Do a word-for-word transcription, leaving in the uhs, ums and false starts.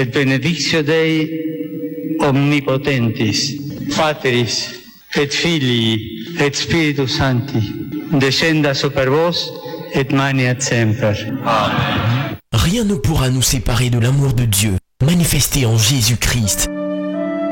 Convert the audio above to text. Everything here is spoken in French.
et benedictio Dei omnipotentis, Patris et Filii et Spiritus Sancti, descenda super vos et maniat semper. Amen. Rien ne pourra nous séparer de l'amour de Dieu, manifesté en Jésus-Christ.